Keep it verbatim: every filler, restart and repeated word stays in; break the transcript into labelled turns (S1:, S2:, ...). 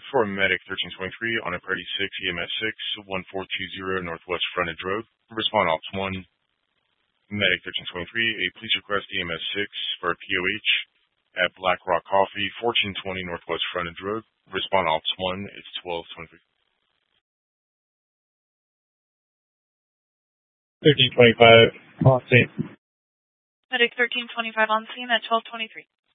S1: for Medic thirteen twenty-three on a Priority six, E M S six, one four two zero Northwest Frontage Road. Respond Ops one. Medic thirteen twenty-three, a police request E M S six for a P O H at Black Rock Coffee, fourteen twenty Northwest Frontage Road. Respond Ops one, it's twelve twenty-three.
S2: thirteen twenty-five, on scene.
S3: Medic thirteen twenty-five on scene at twelve twenty-three.